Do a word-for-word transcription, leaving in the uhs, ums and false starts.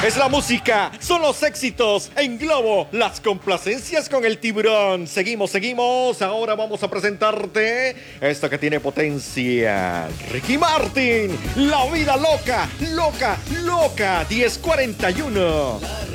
Es la música, son los éxitos en Globo, las complacencias con el tiburón. Seguimos, seguimos. Ahora vamos a presentarte esto que tiene potencia. Ricky Martin, La Vida Loca, Loca, Loca, diez cuarenta y uno.